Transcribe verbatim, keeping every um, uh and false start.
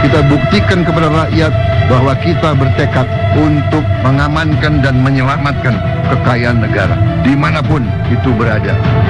Kita buktikan kepada rakyat bahwa kita bertekad untuk mengamankan dan menyelamatkan kekayaan negara dimanapun itu berada.